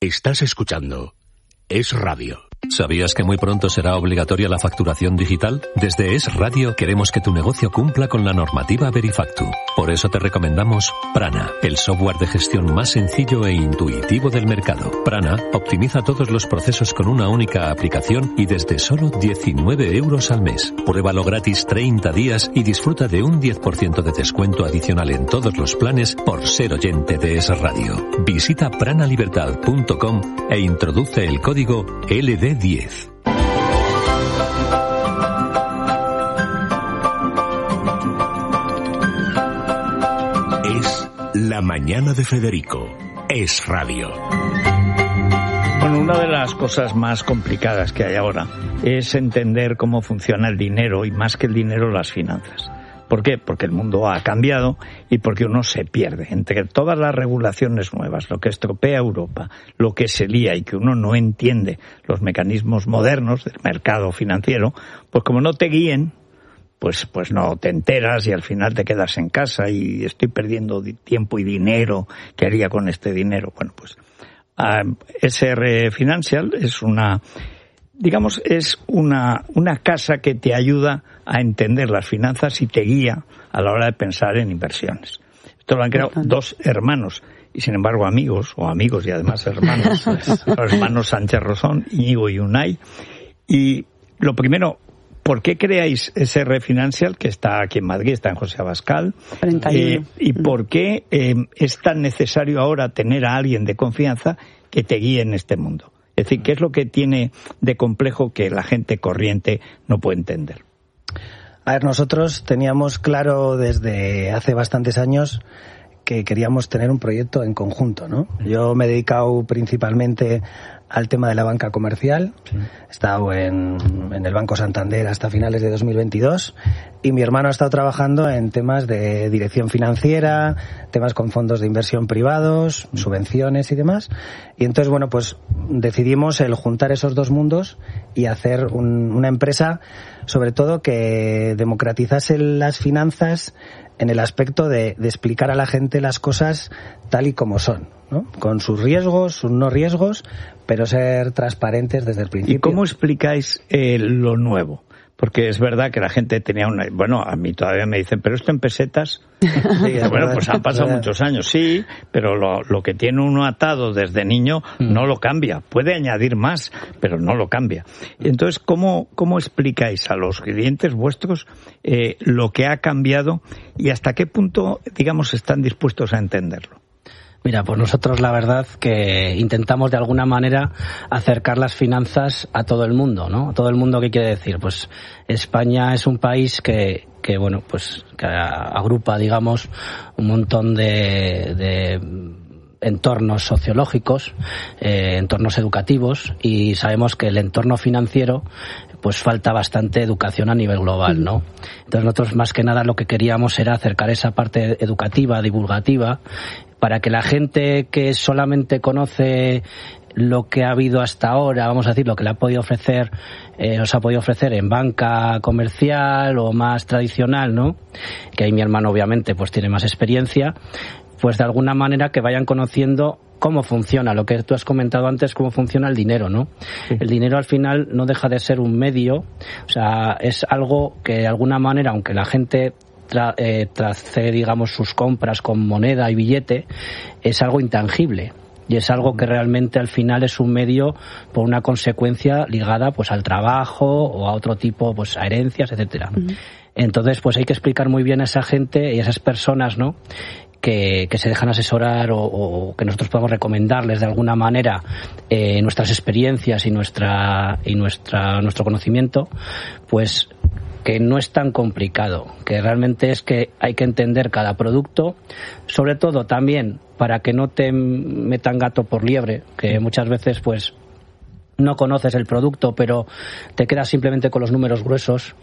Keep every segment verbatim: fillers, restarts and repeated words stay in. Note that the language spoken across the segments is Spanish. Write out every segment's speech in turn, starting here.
Estás escuchando Es Radio. ¿Sabías que muy pronto será obligatoria la facturación digital? Desde Es Radio queremos que tu negocio cumpla con la normativa Verifactu. Por eso te recomendamos Prana, el software de gestión más sencillo e intuitivo del mercado. Prana optimiza todos los procesos con una única aplicación y desde solo diecinueve euros al mes. Pruébalo gratis treinta días y disfruta de un diez por ciento de descuento adicional en todos los planes por ser oyente de Es Radio. Visita pranalibertad punto com e introduce el código L D diez. Es La Mañana de Federico. Es Radio. Bueno, una de las cosas más complicadas que hay ahora es entender cómo funciona el dinero y, más que el dinero, las finanzas. ¿Por qué? Porque el mundo ha cambiado y porque uno se pierde. Entre todas las regulaciones nuevas, lo que estropea Europa, lo que se lía y que uno no entiende los mecanismos modernos del mercado financiero, pues como no te guíen, pues pues no te enteras y al final te quedas en casa y estoy perdiendo tiempo y dinero. ¿Qué haría con este dinero? Bueno, pues uh, S R Financial es una... Digamos, es una, una casa que te ayuda a entender las finanzas y te guía a la hora de pensar en inversiones. Esto lo han creado dos hermanos y, sin embargo, amigos, o amigos y además hermanos, los hermanos Sánchez Rosón, Íñigo y Unai. Y lo primero, ¿por qué creáis S R Financial, que está aquí en Madrid, está en José Abascal? Eh, ¿Y por qué eh, es tan necesario ahora tener a alguien de confianza que te guíe en este mundo? Es decir, ¿qué es lo que tiene de complejo que la gente corriente no puede entender? A ver, nosotros teníamos claro desde hace bastantes años que queríamos tener un proyecto en conjunto, ¿no? Yo me he dedicado principalmente al tema de la banca comercial. Sí. He estado en, en el Banco Santander hasta finales de dos mil veintidós y mi hermano ha estado trabajando en temas de dirección financiera, temas con fondos de inversión privados, mm. subvenciones y demás. Y entonces, bueno, pues decidimos el juntar esos dos mundos y hacer un, una empresa, sobre todo, que democratizase las finanzas en el aspecto de, de explicar a la gente las cosas tal y como son, ¿no? Con sus riesgos, sus no riesgos, pero ser transparentes desde el principio. ¿Y cómo explicáis eh, lo nuevo? Porque es verdad que la gente tenía una... Bueno, a mí todavía me dicen, ¿pero esto en pesetas? Sí, bueno, pues han pasado muchos años, sí, pero lo, lo que tiene uno atado desde niño no lo cambia. Puede añadir más, pero no lo cambia. Entonces, ¿cómo, cómo explicáis a los clientes vuestros eh, lo que ha cambiado y hasta qué punto, digamos, están dispuestos a entenderlo? Mira, pues nosotros la verdad que intentamos de alguna manera acercar las finanzas a todo el mundo, ¿no? Todo el mundo, ¿qué quiere decir? Pues España es un país que, que bueno, pues que agrupa, digamos, un montón de, de entornos sociológicos, eh, entornos educativos, y sabemos que el entorno financiero pues falta bastante educación a nivel global, ¿no? Entonces nosotros más que nada lo que queríamos era acercar esa parte educativa, divulgativa, para que la gente que solamente conoce lo que ha habido hasta ahora, vamos a decir, lo que le ha podido ofrecer, eh, os ha podido ofrecer en banca comercial o más tradicional, ¿no? Que ahí mi hermano obviamente pues tiene más experiencia, pues de alguna manera que vayan conociendo cómo funciona, lo que tú has comentado antes, cómo funciona el dinero, ¿no? Sí. El dinero al final no deja de ser un medio, o sea, es algo que de alguna manera, aunque la gente Tra, eh, trace, digamos, sus compras con moneda y billete, es algo intangible y es algo que realmente al final es un medio por una consecuencia ligada pues al trabajo o a otro tipo, pues a herencias, etcétera. Uh-huh. Entonces, pues hay que explicar muy bien a esa gente y a esas personas, ¿no?, que, que se dejan asesorar o, o que nosotros podamos recomendarles de alguna manera eh, nuestras experiencias y nuestra y nuestra nuestro conocimiento, pues que no es tan complicado, que realmente es que hay que entender cada producto, sobre todo también para que no te metan gato por liebre, que muchas veces pues no conoces el producto, pero te quedas simplemente con los números gruesos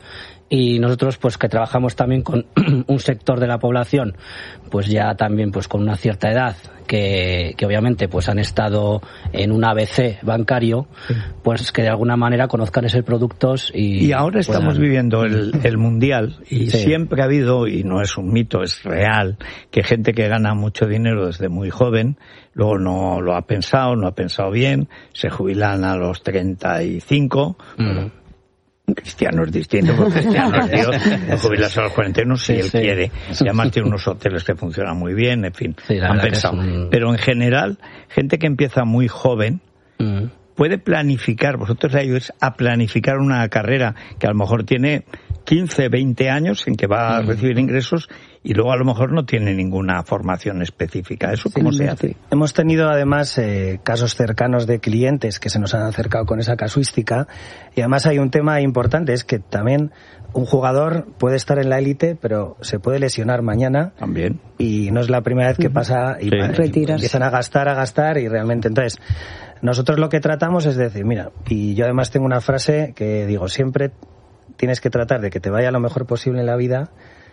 Y nosotros, pues que trabajamos también con un sector de la población, pues ya también pues con una cierta edad, que, que obviamente pues han estado en un A B C bancario, sí. pues que de alguna manera conozcan ese productos y... Y ahora estamos puedan... viviendo el, el Mundial y sí. siempre ha habido, y no es un mito, es real, que gente que gana mucho dinero desde muy joven, luego no lo ha pensado, no ha pensado bien, se jubilan a los treinta y cinco, mm. bueno, Cristiano es distinto, porque Cristiano es Dios, no jubilarse a los cuarenta y uno si sí, él sí. quiere. Y además tiene unos hoteles que funcionan muy bien, en fin, sí, han pensado. Un... Pero en general, gente que empieza muy joven, mm. puede planificar, vosotros le ayudáis a planificar una carrera que a lo mejor tiene quince, veinte años en que va a recibir ingresos y luego a lo mejor no tiene ninguna formación específica. ¿Eso cómo sí, se hace? Hemos tenido además eh, casos cercanos de clientes que se nos han acercado con esa casuística y además hay un tema importante, es que también un jugador puede estar en la élite pero se puede lesionar mañana. También. Y no es la primera vez que pasa y, sí. y empiezan a gastar, a gastar y realmente entonces... Nosotros lo que tratamos es decir, mira, y yo además tengo una frase que digo, siempre tienes que tratar de que te vaya lo mejor posible en la vida,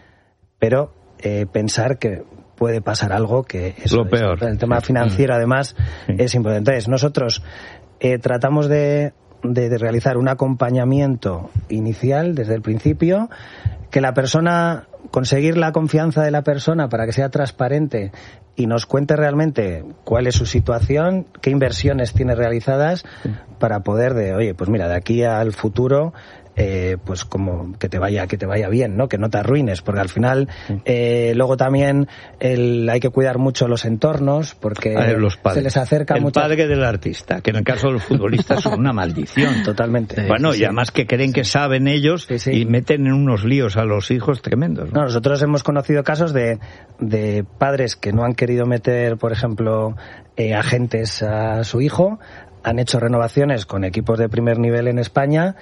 pero eh, pensar que puede pasar algo que es lo peor. El tema financiero además sí. es importante. Entonces nosotros eh, tratamos de, de, de realizar un acompañamiento inicial desde el principio, que la persona, conseguir la confianza de la persona para que sea transparente y nos cuente realmente cuál es su situación, qué inversiones tiene realizadas para poder de, oye, pues mira, de aquí al futuro eh, pues como que te vaya que te vaya bien, ¿no? Que no te arruines, porque al final eh, luego también el, hay que cuidar mucho los entornos, porque ver, los se les acerca el mucho. El padre del artista, que en el caso de los futbolistas son una maldición. Totalmente. Sí, bueno, sí, y además que creen sí. que saben ellos sí, sí. y meten en unos líos a los hijos tremendos, ¿no? No, nosotros hemos conocido casos de, de padres que no han querido meter, por ejemplo, eh, agentes a su hijo, han hecho renovaciones con equipos de primer nivel en España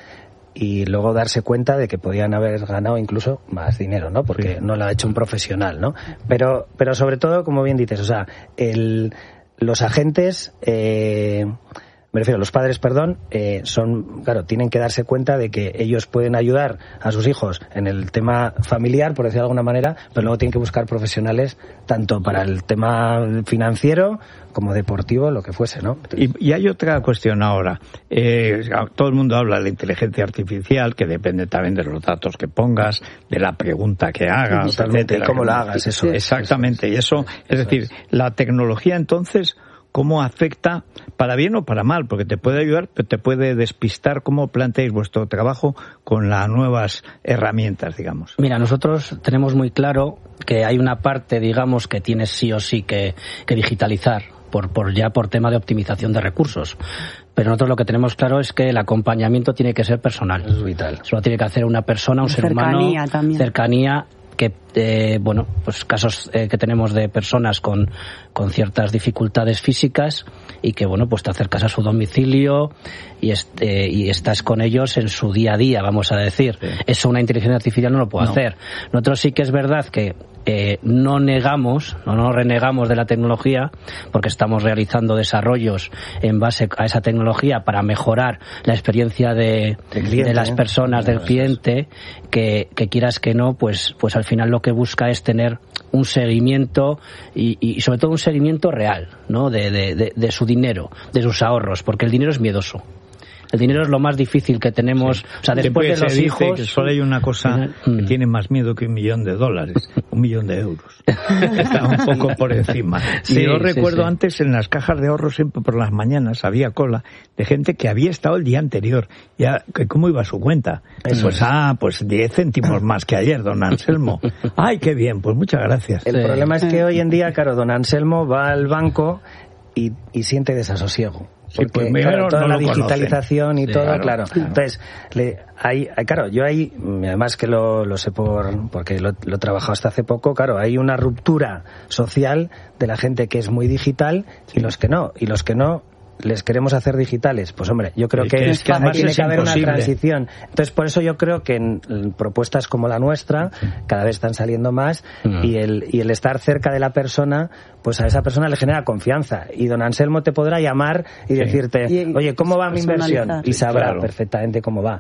y luego darse cuenta de que podían haber ganado incluso más dinero, ¿no? Porque sí. no lo ha hecho un profesional, ¿no? Pero, pero sobre todo, como bien dices, o sea, el, los agentes, eh, me refiero, los padres, perdón, eh, son, claro, tienen que darse cuenta de que ellos pueden ayudar a sus hijos en el tema familiar, por decirlo de alguna manera, pero luego tienen que buscar profesionales tanto para el tema financiero como deportivo, lo que fuese, ¿no? Y, y hay otra cuestión ahora. Eh, todo el mundo habla de la inteligencia artificial, que depende también de los datos que pongas, de la pregunta que hagas, totalmente, y cómo la hagas, eso. Exactamente, y eso, es decir, la tecnología entonces, ¿cómo afecta para bien o para mal? Porque te puede ayudar, pero te puede despistar. ¿Cómo planteáis vuestro trabajo con las nuevas herramientas, digamos? Mira, nosotros tenemos muy claro que hay una parte, digamos, que tienes sí o sí que, que digitalizar, por, por ya por tema de optimización de recursos. Pero nosotros lo que tenemos claro es que el acompañamiento tiene que ser personal. Es vital. Eso lo tiene que hacer una persona, un ser humano. Cercanía también. Cercanía. Que, eh, bueno, pues casos eh, que tenemos de personas con, con ciertas dificultades físicas y que, bueno, pues te acercas a su domicilio y, este, y estás con ellos en su día a día, vamos a decir. Sí. Eso una inteligencia artificial no lo puede no. hacer. Nosotros sí que es verdad que eh, no negamos, no nos renegamos de la tecnología, porque estamos realizando desarrollos en base a esa tecnología para mejorar la experiencia de, cliente, de las personas, ¿eh? del cliente, que, que quieras que no, pues, pues al final lo que busca es tener un seguimiento y, y sobre todo un seguimiento real, ¿no? De, de, de, de su dinero, de sus ahorros, porque el dinero es miedoso. El dinero es lo más difícil que tenemos. Sí. O sea, después de los hijos... Que solo hay una cosa que tiene más miedo que un millón de dólares, un millón de euros. Está un poco por encima. Sí, y yo sí, recuerdo sí. antes en las cajas de ahorro siempre por las mañanas había cola de gente que había estado el día anterior. Ya, ¿cómo iba su cuenta? Eso pues, es. ah, pues diez céntimos más que ayer, don Anselmo. Ay, qué bien, pues muchas gracias. El sí. problema es que hoy en día, claro, don Anselmo va al banco y, y siente desasosiego. Sí, porque, pues claro, toda no la digitalización y sí, todo, claro. claro. Entonces, le, hay, hay, claro, yo ahí, además que lo, lo sé por, porque lo, lo he trabajado hasta hace poco, claro, hay una ruptura social de la gente que es muy digital y los que no, y los que no les queremos hacer digitales. Pues hombre, yo creo que, es que tiene es que haber imposible. una transición. Entonces, por eso yo creo que en, en propuestas como la nuestra, cada vez están saliendo más, mm. y el y el estar cerca de la persona, pues a esa persona le genera confianza. Y don Anselmo te podrá llamar y sí. decirte, oye, ¿cómo va mi inversión? Y sabrá claro. perfectamente cómo va.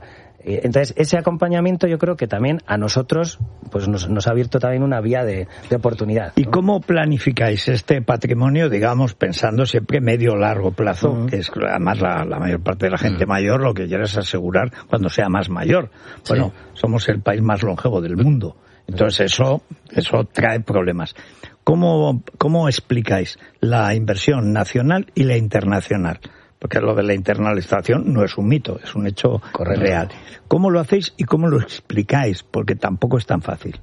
Entonces, ese acompañamiento yo creo que también a nosotros pues nos, nos ha abierto también una vía de, de oportunidad, ¿no? ¿Y cómo planificáis este patrimonio, digamos, pensando siempre medio largo plazo? Uh-huh. Que es además la, la mayor parte de la gente uh-huh. mayor lo que quiere es asegurar cuando sea más mayor. Bueno, sí. somos el país más longevo del mundo. Entonces eso, eso trae problemas. ¿Cómo, cómo explicáis la inversión nacional y la internacional? Porque lo de la internalización no es un mito, es un hecho Correcto. real. ¿Cómo lo hacéis y cómo lo explicáis? Porque tampoco es tan fácil.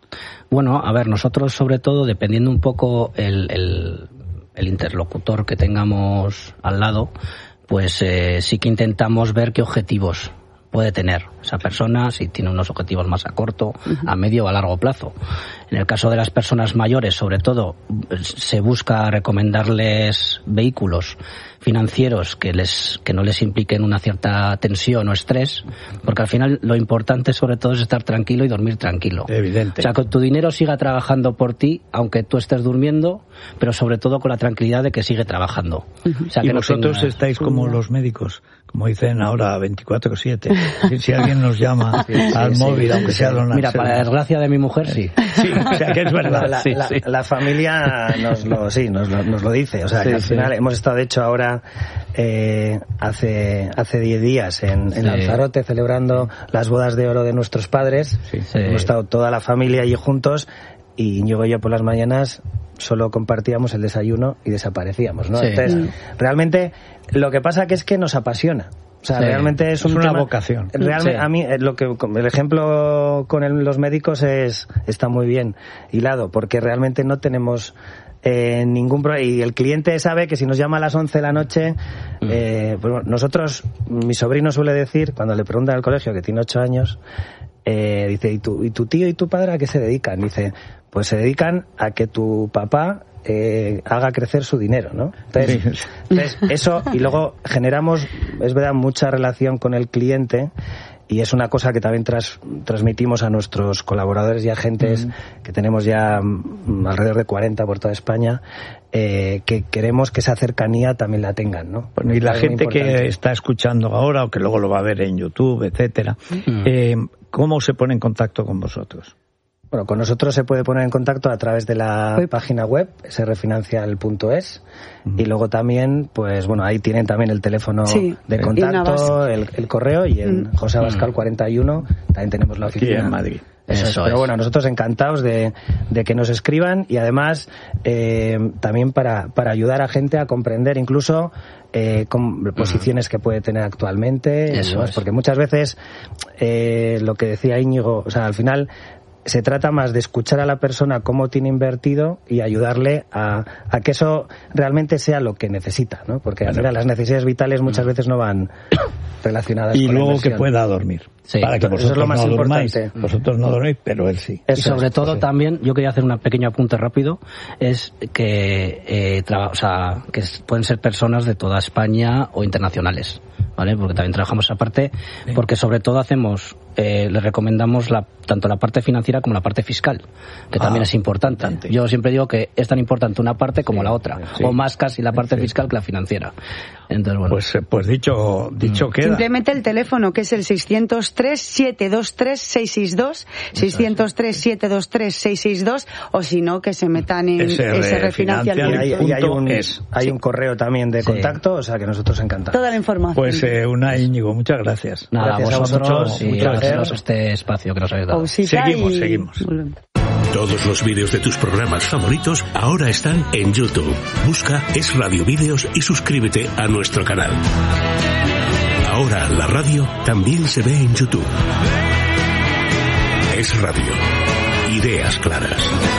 Bueno, a ver, nosotros sobre todo, dependiendo un poco el, el, el interlocutor que tengamos al lado, pues eh, sí que intentamos ver qué objetivos puede tener esa persona, si tiene unos objetivos más a corto, uh-huh. a medio o a largo plazo. En el caso de las personas mayores, sobre todo, se busca recomendarles vehículos financieros que les que no les impliquen una cierta tensión o estrés, porque al final lo importante sobre todo es estar tranquilo y dormir tranquilo. Evidente. O sea, que tu dinero siga trabajando por ti, aunque tú estés durmiendo, pero sobre todo con la tranquilidad de que sigue trabajando. Uh-huh. O sea, que y no vosotros tenga... estáis como los médicos, como dicen ahora, veinticuatro siete. Si alguien nos llama sí, sí, al sí, móvil, sí, aunque sí, sea sí. don Mira, para la desgracia de mi mujer, sí. Sí, o sea, que es verdad. La, sí, la, sí. la familia nos lo, sí, nos lo, nos lo dice. O sea, sí, que al sí. final hemos estado, de hecho, ahora eh, hace hace diez días en, en sí. Lanzarote celebrando las bodas de oro de nuestros padres. Sí, sí. Hemos estado toda la familia allí juntos y Íñigo y yo por las mañanas solo compartíamos el desayuno y desaparecíamos, ¿no? Sí. Entonces, realmente lo que pasa que es que nos apasiona. O sea, sí, realmente es, un es una tema, vocación. Realmente, sí. a mí, lo que, el ejemplo con el, los médicos es, está muy bien hilado, porque realmente no tenemos eh, ningún problema. Y el cliente sabe que si nos llama a las once de la noche, mm. eh, pues nosotros, mi sobrino suele decir, cuando le preguntan al colegio, que tiene ocho años, eh, dice, ¿y tu, ¿y tu tío y tu padre a qué se dedican? Dice, pues se dedican a que tu papá Eh, haga crecer su dinero, ¿no? Entonces, sí. entonces, eso, y luego generamos, es verdad, mucha relación con el cliente, y es una cosa que también tras, transmitimos a nuestros colaboradores y agentes, mm. que tenemos ya mm, alrededor de cuarenta por toda España, eh, que queremos que esa cercanía también la tengan, ¿no? Bueno, y la gente que está escuchando ahora, o que luego lo va a ver en YouTube, etcétera, mm. eh, ¿cómo se pone en contacto con vosotros? Bueno, con nosotros se puede poner en contacto a través de la web. página web, s r financial punto es, uh-huh. y luego también, pues bueno, ahí tienen también el teléfono sí, de contacto, el, el correo, y en uh-huh. José Abascal cuarenta y uno también tenemos la oficina. Aquí en Madrid. Eso, Eso es. Pero bueno, nosotros encantados de, de que nos escriban, y además eh, también para, para ayudar a gente a comprender incluso eh, con posiciones que puede tener actualmente. Eso demás, es. Porque muchas veces eh, lo que decía Íñigo, o sea, al final se trata más de escuchar a la persona cómo tiene invertido y ayudarle a, a que eso realmente sea lo que necesita, ¿no? Porque al final las necesidades vitales muchas veces no van relacionadas y con luego la inversión. Que pueda dormir. Sí, para que vosotros eso es lo más no importante. Dormáis. Vosotros no dormís, pero él sí. Eso y sobre es, todo sí. también, yo quería hacer un pequeño apunte rápido, es que eh, traba, o sea, que pueden ser personas de toda España o internacionales, ¿vale? Porque también trabajamos esa parte, sí. porque sobre todo hacemos, eh, les recomendamos la, tanto la parte financiera como la parte fiscal, que ah, también es importante. importante. Yo siempre digo que es tan importante una parte como sí, la otra, sí. o más casi la parte sí. fiscal que la financiera. Entonces, bueno. Pues, pues dicho, dicho mm. queda. Simplemente el teléfono, que es el seiscientos tres, siete dos tres, seis seis dos, seiscientos tres, siete dos tres, seis seis dos, o si no, que se metan en S R Financial. Y hay, y hay, un, hay un correo también de contacto, sí. o sea que nosotros encantados. Toda la información. Pues eh, una Íñigo, muchas gracias. Nada, gracias vosotros, a vosotros, y gracias a este espacio que nos habéis dado. Seguimos, y... seguimos. Todos los vídeos de tus programas favoritos ahora están en YouTube. Busca Es Radio Vídeos y suscríbete a nuestro canal. Ahora la radio también se ve en YouTube. Es Radio. Ideas claras.